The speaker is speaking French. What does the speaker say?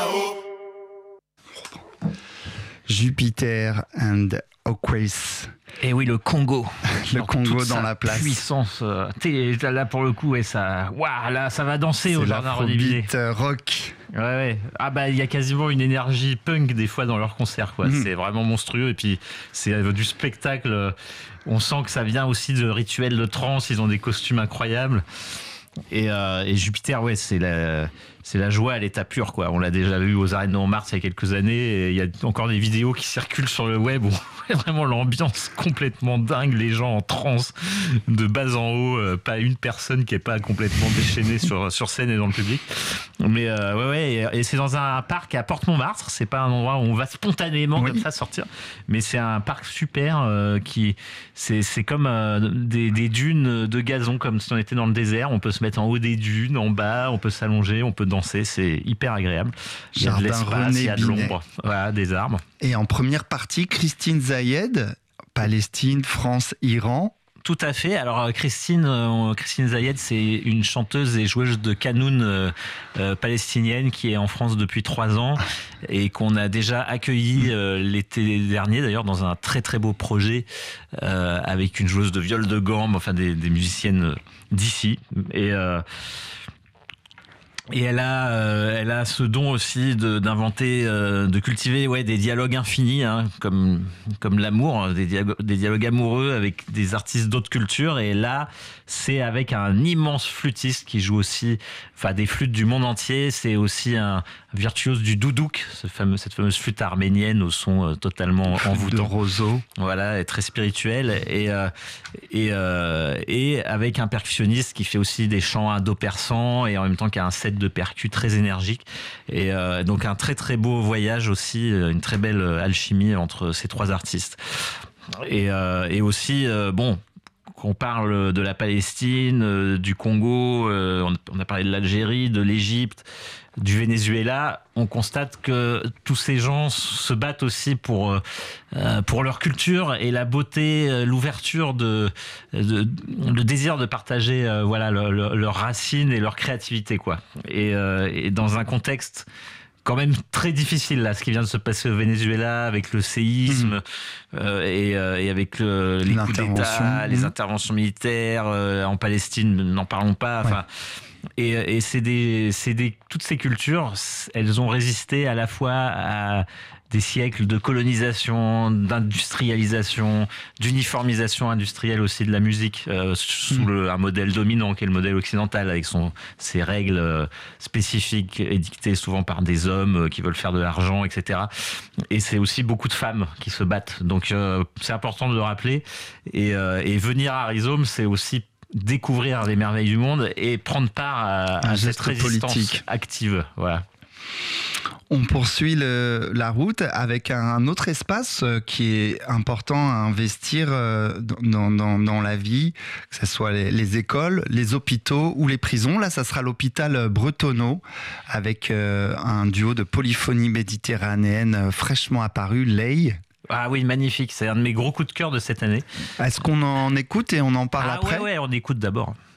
Jupiter and Aquarius. Et oui, le Congo. Le Congo dans la place. Puissance. Là, pour le coup, et ça, là, ça va danser au jardin Redébiné. C'est rock. Ouais. Ah bah, il y a quasiment une énergie punk des fois dans leurs concerts, quoi. C'est vraiment monstrueux. Et puis, c'est du spectacle. On sent que ça vient aussi de rituels de trance. Ils ont des costumes incroyables. Et Jupiter, ouais, c'est la joie à l'état pur, quoi. On l'a déjà vu aux arènes de Montmartre il y a quelques années, et il y a encore des vidéos qui circulent sur le web où vraiment l'ambiance complètement dingue, les gens en transe de bas en haut, pas une personne qui est pas complètement déchaînée sur scène et dans le public. Mais ouais, et c'est dans un parc à Porte-Montmartre. C'est pas un endroit où on va spontanément comme ça sortir, mais c'est un parc super qui c'est comme des dunes de gazon, comme si on était dans le désert. On peut se mettre en haut des dunes, en bas, on peut s'allonger, on peut danser, c'est hyper agréable. Il y a de l'espace, il y a de l'ombre, voilà, des arbres. Et en première partie, Christine Zayed, Palestine, France, Iran. Tout à fait. Alors Christine Zayed, c'est une chanteuse et joueuse de qanun palestinienne qui est en France depuis 3 ans et qu'on a déjà accueilli l'été dernier, d'ailleurs, dans un très très beau projet avec une joueuse de viol de gambe, enfin des musiciennes d'ici. Et elle a ce don aussi d'inventer, de cultiver des dialogues infinis, hein, comme l'amour, des dialogues amoureux avec des artistes d'autres cultures. Et là, c'est avec un immense flûtiste qui joue aussi, des flûtes du monde entier. C'est aussi un virtuose du doudouk, cette fameuse flûte arménienne au son totalement envoûtant. De roseau. Voilà, et très spirituel. Et avec un percussionniste qui fait aussi des chants indo-persans et en même temps qui a un set de percus très énergique. Et donc un très très beau voyage aussi, une très belle alchimie entre ces 3 artistes. Et aussi, qu'on parle de la Palestine, du Congo, on a parlé de l'Algérie, de l'Égypte, du Venezuela, on constate que tous ces gens se battent aussi pour leur culture et la beauté, l'ouverture, le désir de partager leurs racines et leur créativité, quoi. Et dans un contexte quand même très difficile, là, ce qui vient de se passer au Venezuela avec le séisme et avec les coups d'État, les interventions militaires en Palestine, n'en parlons pas. Enfin, et toutes ces cultures, elles ont résisté à la fois à des siècles de colonisation, d'industrialisation, d'uniformisation industrielle aussi de la musique, sous un modèle dominant qui est le modèle occidental, avec ses règles spécifiques édictées souvent par des hommes qui veulent faire de l'argent, etc. Et c'est aussi beaucoup de femmes qui se battent. Donc c'est important de le rappeler. Et venir à Rhizome, c'est aussi découvrir les merveilles du monde et prendre part à cette résistance politique active. Voilà. On poursuit la route avec un autre espace qui est important à investir dans la vie, que ce soit les écoles, les hôpitaux ou les prisons. Là, ça sera l'hôpital Bretonneau avec un duo de polyphonie méditerranéenne fraîchement apparu, Ley. Ah oui, magnifique. C'est un de mes gros coups de cœur de cette année. Est-ce qu'on en écoute et on en parle après ? Ouais, on écoute d'abord.